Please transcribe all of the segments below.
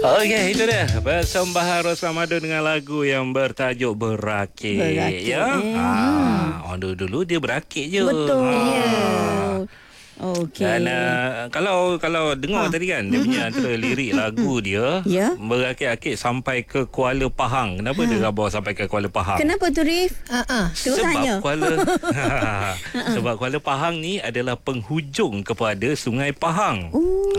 Okey, itu dia persembahan Roslamado dengan lagu yang bertajuk Berakit. Ya. Orang dulu dia berakit je. Betul. Okey. Dan kalau dengar tadi kan dia punya antara lirik lagu dia berakit-akit sampai ke Kuala Pahang. Kenapa dia bawa sampai ke Kuala Pahang? Kenapa tu Rif? Sebab sebab Kuala Pahang ni adalah penghujung kepada Sungai Pahang.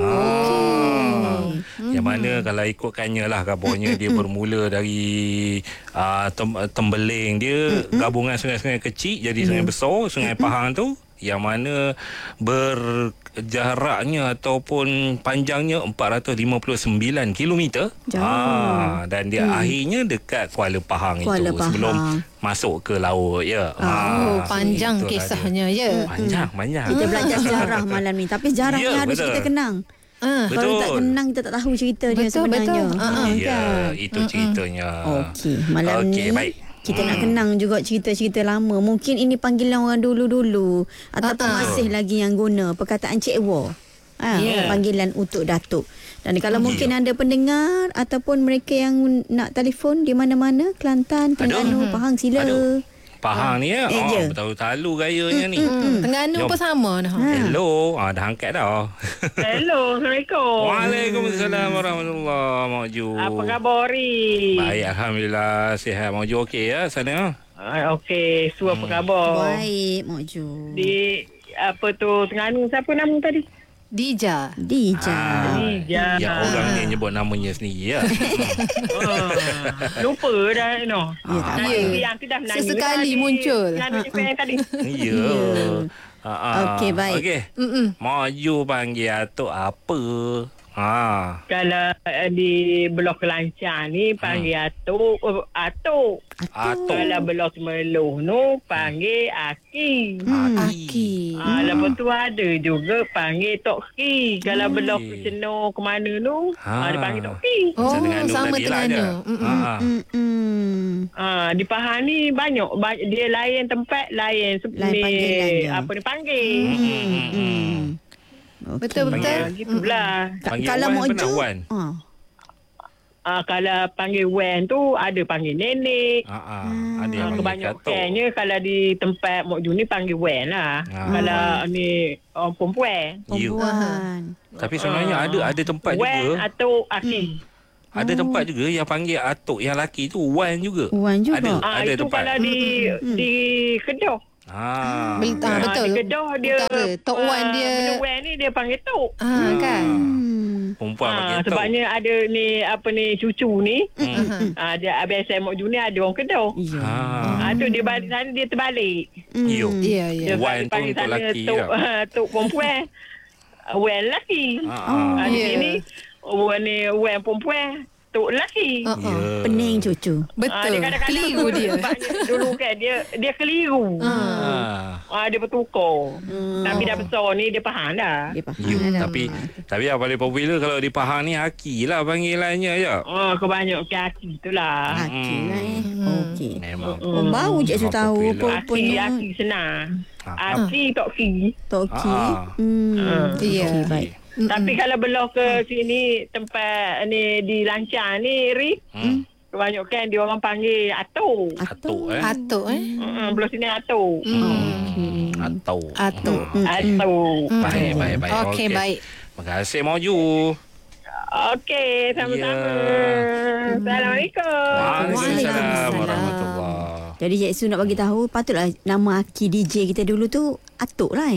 Yang mana kalau ikutkannya lah kabarnya dia bermula dari Tembeling dia gabungan sungai-sungai kecil jadi sungai besar, Sungai Pahang tu yang mana berjaraknya ataupun panjangnya 459 km. Dan dia akhirnya dekat Kuala Pahang sebelum masuk ke laut panjang kisahnya Panjang. Kita belajar sejarah malam ni, tapi sejarahnya harus kita kenang. Kalau tak kenang kita tak tahu cerita dia sebenarnya. Itu ceritanya. Okey, malam ni baik. Kita nak kenang juga cerita-cerita lama. Mungkin ini panggilan orang dulu-dulu ataupun masih lagi yang guna perkataan Cik Wa. Panggilan untuk Datuk. Dan kalau mungkin ada pendengar ataupun mereka yang nak telefon di mana-mana, Kelantan, Terengganu, Pahang, sila. Pahang ni betul-betul gayanya ni. Terengganu pun sama dah. Hello, dah angkat dah. Hello, Assalamualaikum. Waalaikumsalam warahmatullahi. Mak Ju. Apa khabar ni? Baik, alhamdulillah sihat. Mak Ju okey ya sana? Okey, apa khabar? Baik, Mak Ju. Di Terengganu siapa nama tadi? Dija. Yang orang ni nyebut namanya sendiri ya. Lupa dah no. Yang kita menanya sesekali muncul. Yang tadi. Okey, baik. Okey. Maju panggil atuk apa? Kalau di Blok Kelancan ni panggil atuk. Kalau Blok Meluh tu panggil Aki. Aki. Lepas tu ada juga panggil Tok Ki. Kalau Blok Senor ke mana tu dia panggil Tok Ki. Sama Terengganu. Di Pahang ni banyak dia lain tempat lain ni apa dia panggil. Betul-betul. Gitulah. Kalau Mak Ju kalau panggil Wen tu ada panggil nenek. Ada yang kebanyakannya kalau di tempat Mak Ju ni panggil Wen lah. Kalau ni orang perempuan. Tapi sebenarnya ada tempat Wen juga. atau Aki. Ada tempat juga yang panggil atuk yang laki tu Wan juga. Ada itu tempat. Kalau di Kedah. Betul. Di Kedah dia Tok Wan dia. Wan ni dia panggil Tok. Kan. Perempuan panggil Tok. Sebabnya ada ni cucu ni. Dia biasa Mak Ju ni ada orang Kedah. Tu dia balik sana dia terbalik. Ya. Wan tu untuk laki. Tok perempuan. Wan lelaki. Di sini Wan perempuan. Tok lelaki. Pening cucu. Betul. Keliru dia. Dulu kan dia keliru. Dia bertukar. Tapi dah besar ni dia faham dah. Tapi yang paling popular kalau di Pahang ni Aki lah panggilannya je. Kebanyakan Aki tu lah. Aki lah Okey. Memang. Baru je saya tahu Aki senang. Aki Tok Ki. Tok Ki. Ya. Baik. Tapi kalau belok ke sini tempat ni di Lancar ni kebanyakan dia orang panggil Atuk. Atuk Belah sini Atuk. Atuk. Baik. Okey, baik. Terima kasih Maju. Okey, sama-sama. Assalamualaikum. Waalaikumsalam warahmatullahi. Jadi Cik Su nak bagi tahu patutlah nama Aki DJ kita dulu tu Atuk lah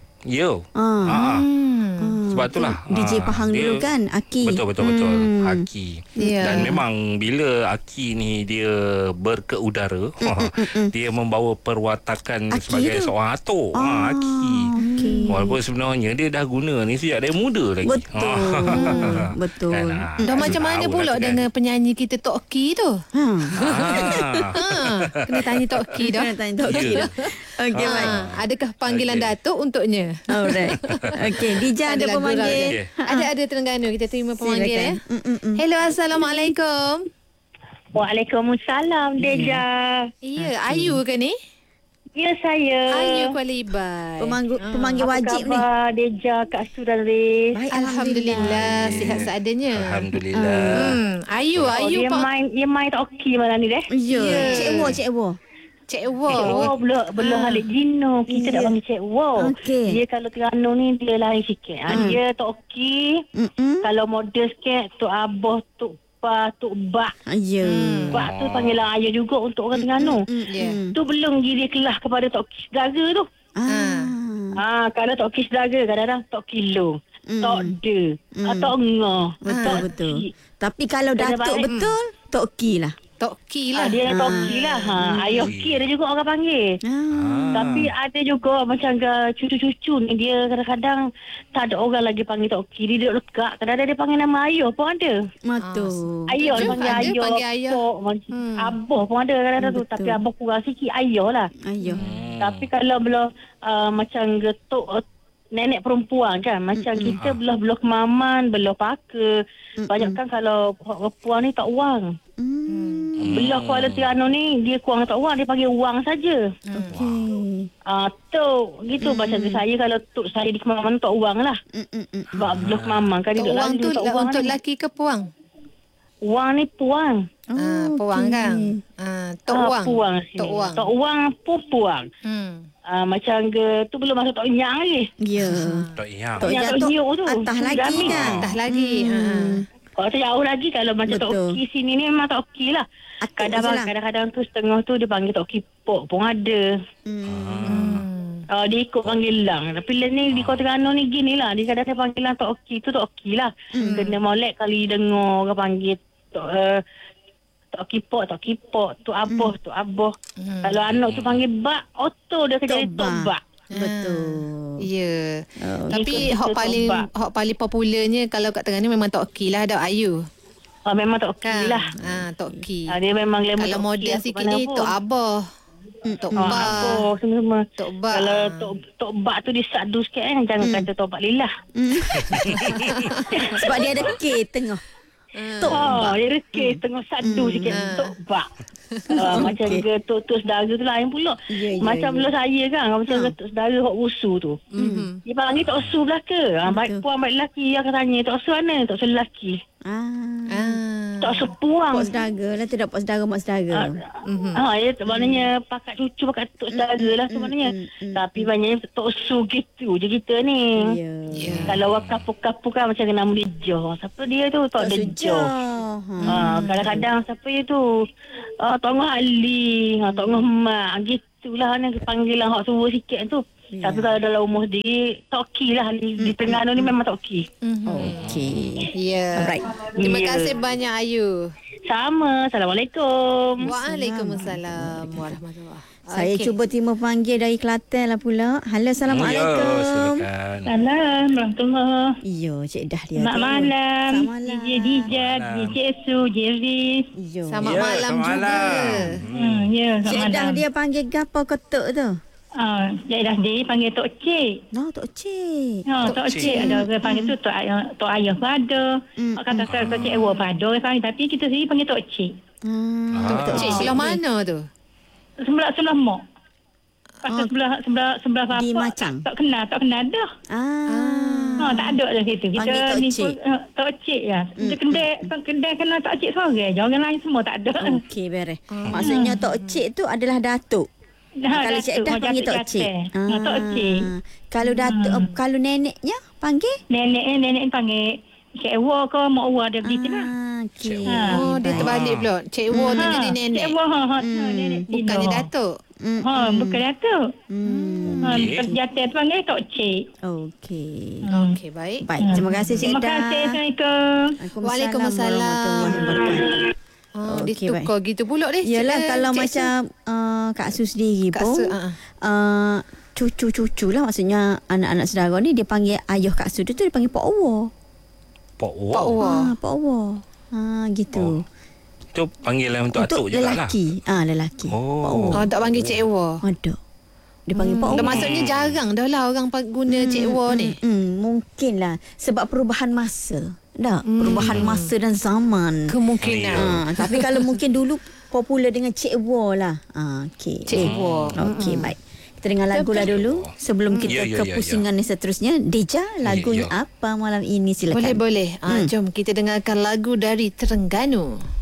Sebab itulah DJ Pahang dulu kan Aki. Betul Aki. Dan memang bila Aki ni dia berkeudara dia membawa perwatakan Aki sebagai tu seorang atuk. Aki. Walaupun sebenarnya dia dah guna ni sejak dari muda lagi. Betul. Dah macam mana pula dengan penyanyi kita Tok Ki tu? Kena tanya Tok Ki dah. Okey, baik. Adakah panggilan Datuk untuknya? Alright. Okey, Dija ada pemanggil. Ada Terengganu, kita terima pemanggil ya. Hello, Assalamualaikum. Waalaikumsalam, Deja. Ya, Ayu ke ni? Ya, saya. Ayu Kuala Ibai. Pemanggil wajib ni. Apa khabar Deja, Kak Su dan Riz? Baik, Alhamdulillah. Sihat seadanya. Alhamdulillah. Ayu Dia main tak okey malam ni deh. Ya. Cik Wo. Cik Wo. Belum Halik Gino. Kita nak panggil Cik Wo. Okey. Dia kalau Terengganu ni dia lain sikit. Dia tak okey. Kalau model sikit Tok Abah, Tok Pa, Tok Bak. Ya. Bak tu panggilan ayah juga untuk orang Terengganu. Tu belum dia kelas kepada Tok Ki Sedara tu. Kalau Tok Ki Sedara kadang-kadang Tok Kilo, Tok De, Tok Ngah. Betul. Tapi kalau Datuk betul, Tok Ki lah. Tok Ki lah. Dia Tok Ki lah. Ayah Ki ada juga orang panggil. Tapi ada juga macam cucu-cucu ni dia kadang-kadang tak ada orang lagi panggil Tok Ki. Dia duduk dekat. Kadang-kadang dia panggil nama ayah pun ada. Betul. Ayah dia panggil ayah. Panggil ayah. Abah pun ada kadang-kadang tu. Tapi abah kurang sikit ayah lah. Ayah. Tapi kalau belum macam getuk nenek perempuan kan. Macam kita belah-belah kemaman, belah paka. Banyak kan kalau perempuan ni tak wang. Belah Kuala Terengganu ni dia kurang tak wang, dia panggil wang saja. Okey. Tok gitu macam saya kalau tok saya di kemaman tok wang lah. Sebab belah kemaman kan dia Tok duduk Wang lalu tu tok wang untuk ni. lelaki ke puang? Wang ni puang. Puang kan? Tok Wang. Puang sini. Tok Wang. Tok wang pun puang. Macam tu belum masuk tok nyang lagi. Ya. Tak ingat. Tok Yang Jatuk Tok Nyok tu. atas lagi Gamis. kan? Dah lagi. Kalau jauh lagi kalau macam Betul. Tok Ki sini ni memang Tok Ki lah. Atuk je lah. Kadang-kadang tu setengah tu dia panggil Tok Ki Pok pun ada. Dia ikut panggilan. Tapi ni di Kota Terengganu ni gini lah. Dia kadang-kadang panggilan Tok Ki tu Tok Ki lah. Kena molek kali dengar orang panggil Tok Ki Pok, Tok Abah. Kalau anak tu panggil Bak, auto dia kerja Tok Bak. Betul. Ya. Oh. Tapi Ikut hak paling popularnya kalau kat Terengganu memang Tok Ki lah, Dok Ayu. Memang Tok Ki Kan? lah. Tok Ki. Dia memang glamour Kalau Tok Ki model lah sikit ke mana ni pun. Tok Abah. Tok Ba. Abah semua. Tok Ba. Kalau Tok Bak tu dia sadu sikit kan. Jangan kata Tok Bak Lilah. Sebab dia ada K tengah. Tok Dia rekis tengah sadu sikit. Tok Bak. Macam Getuk Saudara tu lain pula. Ya. Macam belah saya kan. Macam Getuk Saudara Hok Wusu tu. Dia panggil Tok Su belaka. Baik puan baik lelaki. Dia akan tanya Tok Su mana? Tok Su lelaki. Tok Su puang. Pok saudara lah tu dah pok saudara mak saudara. Ya maknanya pakat cucu pakat Tok Saudara lah sebenarnya. Tapi banyaknya Tok Su gitu je kita ni. Ya. Kalau orang kapur-kapur kan macam nama dia Joh. Siapa dia tu? Tok Dejoh. Kadang-kadang siapa dia tu? Tok Ngah Ali, Tok Ngah Mak. Gitulah ni panggilan hak tua sikit tu. Tapi kalau dalam umur dia, Tok Ki lah. Di Terengganu ni memang Tok Ki. Okey. Ya. Alright. Terima Ya. kasih banyak Ayu. Sama. Assalamualaikum. Waalaikumsalam warahmatullahi. Saya Okey. cuba terima panggil dari Kelantan lah pula. Halo, Assalamualaikum. Silakan. Salam. Rahmatullah. Ya, Cik Dah dia. Selamat malam. Selamat malam. DJ Dijak, DJ Su, Jervis. Ya. Selamat Ya, malam selamat juga. malam. Ya, Cik selamat Dah malam. dia panggil gapo ketuk tu? Cik Dah dia panggil Tok Cik. Tok Cik. Tok Cik. Ada orang panggil tu Tok Ayah pun ada. Kata Tok Cik Ewa pun ada orang panggil. Tapi kita sendiri panggil Tok Cik. Cik sebelah mana tu? Sebelah mak. Pasal sebelah apa? Di Macang? Tak kenal dah. Tak ada dah situ. Kita Panggil Tok ni Cik. Tok Cik ya. Kedai kenal Tok Cik seorang je. Orang lain semua tak ada. Okey, beres. Maksudnya Tok Cik tu adalah datuk. Kalau Cik Dah panggil Tok Cik. Tok Cik. Kalau datuk, kalau neneknya panggil? Nenek panggil Cik Ewa ke Mak Ewa dia begitu lah. Okey. Oh, dia terbalik pula. Cik Wo ni jadi nenek. Cik Ewa nenek Bukannya datuk. Bukan datuk. Terjatuh tu panggil Tok Cik. Okey. Okey, baik. Baik, terima kasih Cik Terima Dah. kasih. Assalamualaikum. Waalaikumsalam. warahmatullahi wabarakatuh. Dia Okey, baik. tukar gitu pula deh. Yalah, kalau Cik macam Kak Su sendiri Kak pun Su, cucu-cucu lah, maksudnya anak-anak saudara ni dia panggil ayah Kak Su tu dia panggil Pak Owo. Pak Pak Wah. Wah. Pak Owo. Gitu. Itu panggilan untuk atuk jugalah. lelaki. Lelaki. Pak Owo. Oh, tak panggil Cik Wo. Ada. Dia panggil Pak Owo. Maksudnya jarang dah lah orang guna Cik Wo ni. Mungkinlah sebab perubahan masa. Perubahan masa dan zaman. Kemungkinan. Tapi kalau mungkin dulu popular dengan Cik Wo lah. Okey. Cik Wo. Okey, baik. Kita dengar lagu lah dulu sebelum kita Ya, ya, ke ya, pusingan yang seterusnya. Deja, lagunya ya. apa malam ini? Silakan. Boleh. Jom kita dengarkan lagu dari Terengganu.